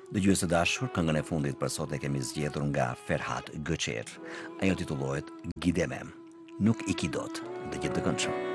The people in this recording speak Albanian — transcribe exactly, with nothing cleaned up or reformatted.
Dëgjues të dashur, këngën e fundit për sot e kemi zgjedhur nga Ferhat Göçer. Ajo titullohet Gidemem. Nuk i ki dot. Dëgjim të këndshëm.